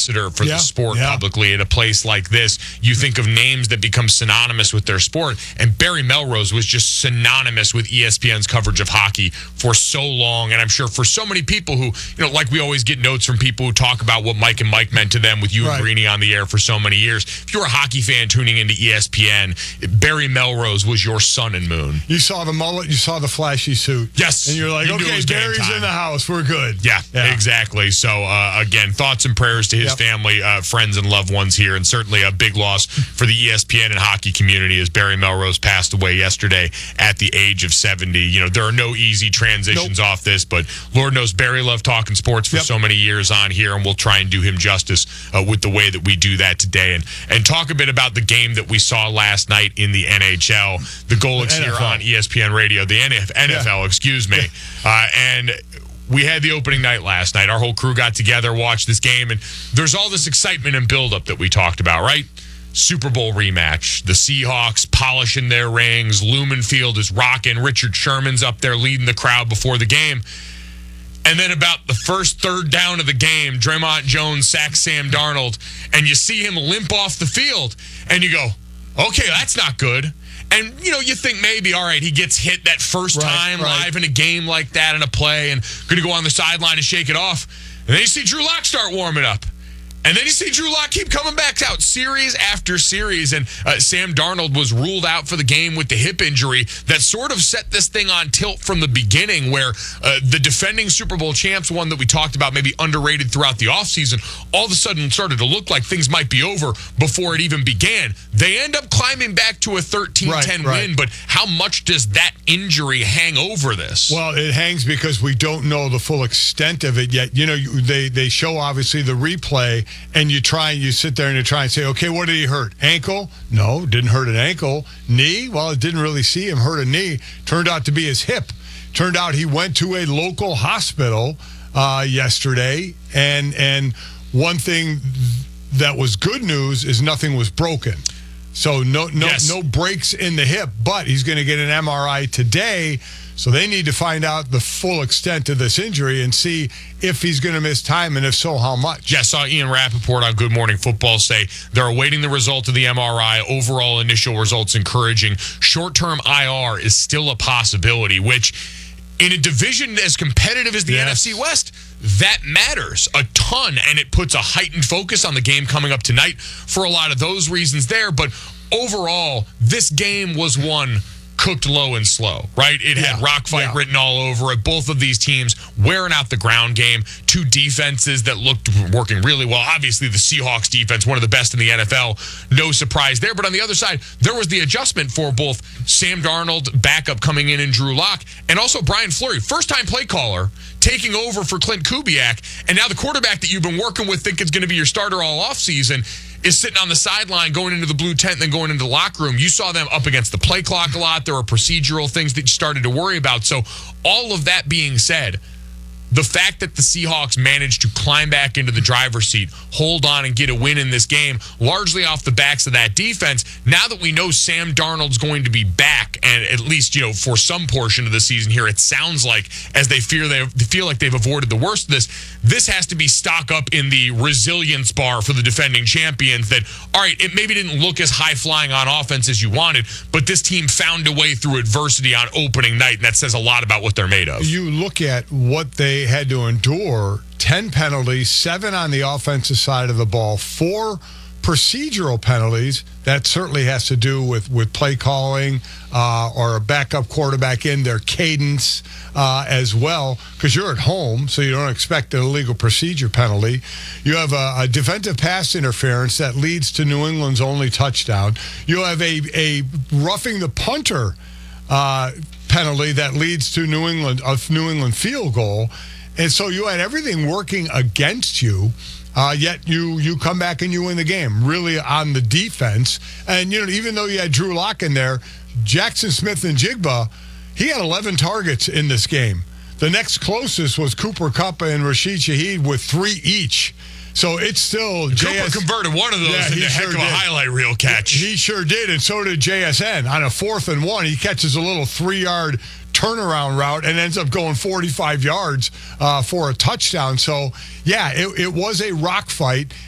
ambassador for the sport publicly at a place like this. You think of names that become synonymous with their sport, and Barry Melrose was just synonymous with ESPN's coverage of hockey for so long, and I'm sure for so many people who, like we always get notes from people who talk about what Mike and Mike meant to them with you and Greeny on the air for so many years. If you're a hockey fan tuning into ESPN, Barry Melrose was your sun and moon. You saw the mullet, you saw the flashy suit. Yes. And you're like, okay, Barry's in the house. We're good. Yeah. Exactly. So, again, thoughts and prayers to his family, friends, and loved ones here, and certainly a big loss for the ESPN and hockey community as Barry Melrose passed away yesterday at the age of 70. There are no easy transitions off this, but Lord knows Barry loved talking sports for so many years on here, and we'll try and do him justice with the way that we do that today. And talk a bit about the game that we saw last night in the NHL. The Golics here on ESPN Radio, the NFL, excuse me. And we had the opening night last night. Our whole crew got together, watched this game, and there's all this excitement and buildup that we talked about, right? Super Bowl rematch. The Seahawks polishing their rings. Lumen Field is rocking. Richard Sherman's up there leading the crowd before the game. And then about the first third down of the game, Draymond Jones sacks Sam Darnold, and you see him limp off the field, and you go, okay, that's not good. And, you think maybe, all right, he gets hit that first time live in a game like that in a play and going to go on the sideline and shake it off. And then you see Drew Lock start warming up. And then you see Drew Lock keep coming back out series after series. And Sam Darnold was ruled out for the game with the hip injury that sort of set this thing on tilt from the beginning, where the defending Super Bowl champs, one that we talked about maybe underrated throughout the offseason, all of a sudden started to look like things might be over before it even began. They end up climbing back to a 13-10 win, but how much does that injury hang over this? Well, it hangs because we don't know the full extent of it yet. They show obviously the replay, and you sit there and you try and say, okay, what did he hurt? Ankle? No, didn't hurt an ankle. Knee? Well, it didn't really see him hurt a knee. Turned out to be his hip. Turned out he went to a local hospital yesterday, and one thing that was good news is nothing was broken. So no breaks in the hip, but he's going to get an MRI today. So they need to find out the full extent of this injury and see if he's going to miss time, and if so, how much. Yeah, I saw Ian Rappaport on Good Morning Football say they're awaiting the result of the MRI. Overall initial results encouraging. Short-term IR is still a possibility, which in a division as competitive as the NFC West, that matters a ton, and it puts a heightened focus on the game coming up tonight for a lot of those reasons there. But overall, this game was one cooked low and slow, right? It had rock fight written all over it. Both of these teams wearing out the ground game. Two defenses that looked working really well. Obviously, the Seahawks defense, one of the best in the NFL. No surprise there. But on the other side, there was the adjustment for both Sam Darnold, backup coming in, and Drew Lock, and also Brian Fleury, first-time play caller, taking over for Clint Kubiak. And now the quarterback that you've been working with, think is going to be your starter all offseason, is sitting on the sideline going into the blue tent and then going into the locker room. You saw them up against the play clock a lot. There were procedural things that you started to worry about. So all of that being said, the fact that the Seahawks managed to climb back into the driver's seat, hold on and get a win in this game, largely off the backs of that defense, now that we know Sam Darnold's going to be back, and at least, for some portion of the season here, it sounds like, as they feel like they've avoided the worst of this has to be stock up in the resilience bar for the defending champions that, all right, it maybe didn't look as high-flying on offense as you wanted, but this team found a way through adversity on opening night, and that says a lot about what they're made of. You look at what they had to endure: 10 penalties, 7 on the offensive side of the ball, 4 procedural penalties. That certainly has to do with play calling or a backup quarterback in their cadence as well, because you're at home, so you don't expect an illegal procedure penalty. You have a defensive pass interference that leads to New England's only touchdown. You have a roughing the punter penalty that leads to New England field goal. And so you had everything working against you, yet you come back and you win the game, really on the defense. And, even though you had Drew Lock in there, Jackson Smith-Njigba, he had 11 targets in this game. The next closest was Cooper Kupp and Rashid Shaheed with 3 each. So it's still Cooper converted one of those into a heck of a highlight reel catch. He sure did, and so did JSN. On a 4th and 1, he catches a little 3-yard turnaround route and ends up going 45 yards for a touchdown. So, yeah, it was a rock fight.